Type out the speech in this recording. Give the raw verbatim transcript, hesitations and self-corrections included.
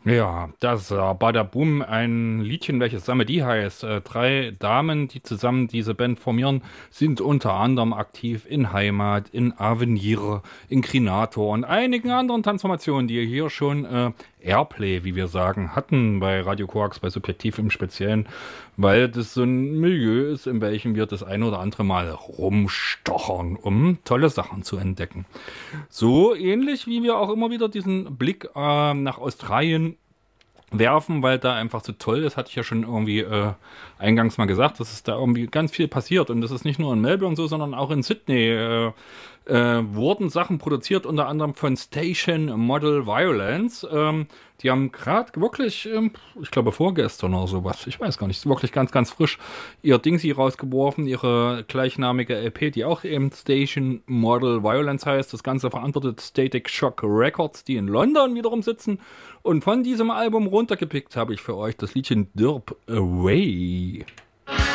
Ja, das äh, Badaboom, ein Liedchen, welches Samedi heißt. Äh, drei Damen, die zusammen diese Band formieren, sind unter anderem aktiv in Heimat, in Avenir, in Krinator und einigen anderen Transformationen, die hier schon äh, Airplay, wie wir sagen, hatten bei Radio Koax, bei Subjektiv im Speziellen, weil das so ein Milieu ist, in welchem wir das ein oder andere Mal rumstochern, um tolle Sachen zu entdecken. So ähnlich wie wir auch immer wieder diesen Blick äh, nach Australien werfen, weil da einfach so toll ist, hatte ich ja schon irgendwie äh, eingangs mal gesagt, dass es da irgendwie ganz viel passiert und das ist nicht nur in Melbourne so, sondern auch in Sydney äh, äh, wurden Sachen produziert, unter anderem von Station Model Violence. Ähm, die haben gerade wirklich, ähm, ich glaube vorgestern oder sowas, ich weiß gar nicht, wirklich ganz, ganz frisch ihr Dingsy rausgeworfen, ihre gleichnamige L P, die auch eben Station Model Violence heißt. Das Ganze verantwortet Static Shock Records, die in London wiederum sitzen. Und von diesem Album runtergepickt habe ich für euch das Liedchen Dirp Away.